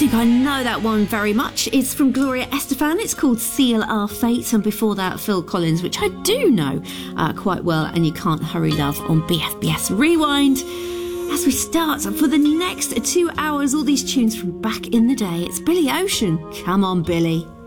think I know that one very much. It's from Gloria Estefan. It's called Seal Our Fate. And before that, Phil Collins, which I do know quite well. And You Can't Hurry Love on BFBS Rewind. As we start for the next 2 hours, all these tunes from back in the day. It's Billy Ocean. Come on, Billy.